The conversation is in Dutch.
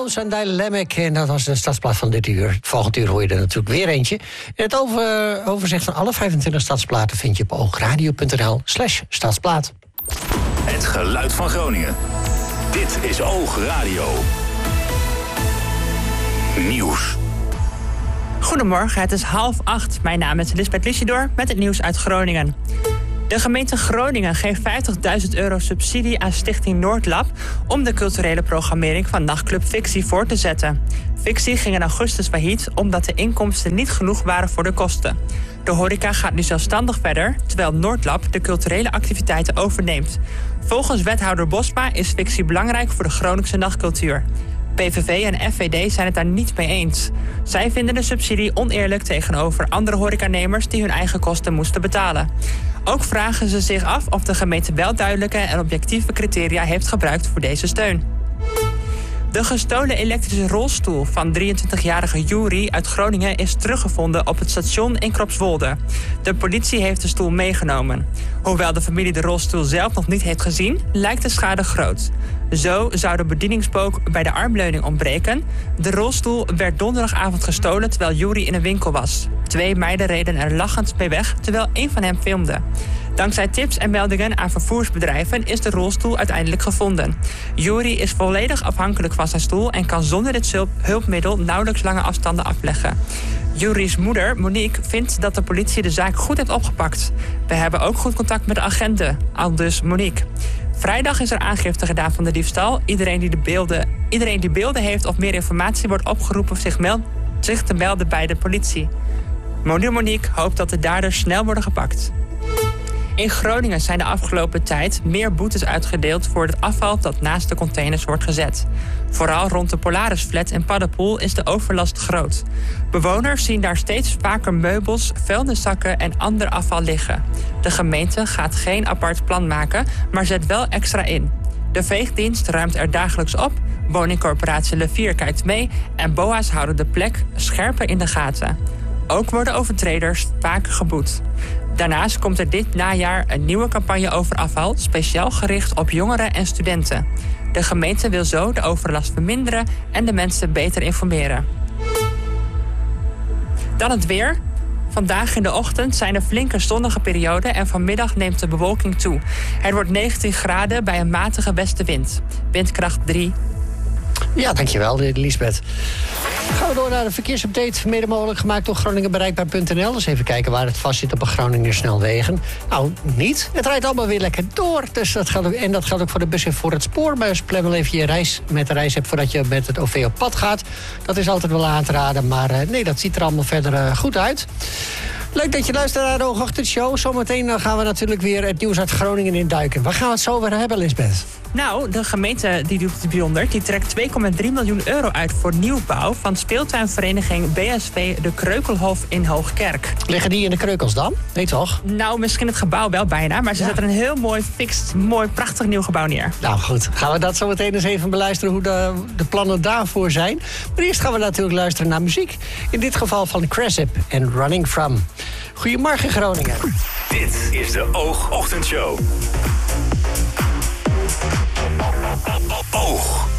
en Dynamic. En dat was de stadsplaat van dit uur. Volgend uur hoor je er natuurlijk weer eentje. En het overzicht van alle 25 stadsplaten vind je op oogradio.nl/stadsplaat. Het geluid van Groningen. Dit is Oogradio. Nieuws. Goedemorgen, het is 7:30. Mijn naam is Lisbeth Lichidor met het nieuws uit Groningen. De gemeente Groningen geeft €50.000 subsidie aan Stichting Noordlab om de culturele programmering van nachtclub Fictie voor te zetten. Fictie ging in augustus failliet omdat de inkomsten niet genoeg waren voor de kosten. De horeca gaat nu zelfstandig verder, terwijl Noordlab de culturele activiteiten overneemt. Volgens wethouder Bosma is Fictie belangrijk voor de Groningse nachtcultuur. PVV en FVD zijn het daar niet mee eens. Zij vinden de subsidie oneerlijk tegenover andere horecanemers die hun eigen kosten moesten betalen. Ook vragen ze zich af of de gemeente wel duidelijke en objectieve criteria heeft gebruikt voor deze steun. De gestolen elektrische rolstoel van 23-jarige Juri uit Groningen is teruggevonden op het station in Kropswolde. De politie heeft de stoel meegenomen. Hoewel de familie de rolstoel zelf nog niet heeft gezien, lijkt de schade groot. Zo zou de bedieningspook bij de armleuning ontbreken. De rolstoel werd donderdagavond gestolen terwijl Juri in een winkel was. 2 meiden reden er lachend mee weg terwijl één van hem filmde. Dankzij tips en meldingen aan vervoersbedrijven is de rolstoel uiteindelijk gevonden. Juri is volledig afhankelijk van zijn stoel en kan zonder dit hulpmiddel nauwelijks lange afstanden afleggen. Juri's moeder, Monique, vindt dat de politie de zaak goed heeft opgepakt. We hebben ook goed contact met de agenten, aldus Monique. Vrijdag is er aangifte gedaan van de diefstal. Iedereen die beelden heeft of meer informatie wordt opgeroepen zich te melden bij de politie. Moeder Monique hoopt dat de daders snel worden gepakt. In Groningen zijn de afgelopen tijd meer boetes uitgedeeld voor het afval dat naast de containers wordt gezet. Vooral rond de Polarisflat in Paddepoel is de overlast groot. Bewoners zien daar steeds vaker meubels, vuilniszakken en ander afval liggen. De gemeente gaat geen apart plan maken, maar zet wel extra in. De veegdienst ruimt er dagelijks op, woningcorporatie Levier kijkt mee en BOA's houden de plek scherper in de gaten. Ook worden overtreders vaak geboet. Daarnaast komt er dit najaar een nieuwe campagne over afval, speciaal gericht op jongeren en studenten. De gemeente wil zo de overlast verminderen en de mensen beter informeren. Dan het weer. Vandaag in de ochtend zijn er flinke zonnige perioden en vanmiddag neemt de bewolking toe. Het wordt 19 graden bij een matige westenwind. Windkracht 3. Ja, dankjewel, Lisbeth. Gaan we door naar de verkeersupdate. Mede mogelijk gemaakt door GroningenBereikbaar.nl. Dus even kijken waar het vast zit op een Groninger snelwegen. Nou, niet. Het rijdt allemaal weer lekker door. Dus dat geldt ook voor de bus en voor het spoor. Maar als plan wel even je reis met de reis hebt voordat je met het OV op pad gaat. Dat is altijd wel aan te raden. Maar nee, dat ziet er allemaal verder goed uit. Leuk dat je luistert naar de Oogochtendshow. Zometeen gaan we natuurlijk weer het nieuws uit Groningen induiken. Waar gaan we het zo weer hebben, Lisbeth? Nou, de gemeente die doet het bijzonder. Die trekt €2,3 miljoen uit voor nieuwbouw van speeltuinvereniging BSV de Kreukelhof in Hoogkerk. Liggen die in de Kreukels dan? Nee toch? Nou, misschien het gebouw wel bijna, maar ze zetten een heel mooi, prachtig nieuw gebouw neer. Nou goed, gaan we dat zo meteen eens even beluisteren hoe de plannen daarvoor zijn. Maar eerst gaan we natuurlijk luisteren naar muziek. In dit geval van Cressip en Running From. Goedemorgen Groningen. Dit is de Oogochtendshow. Oog.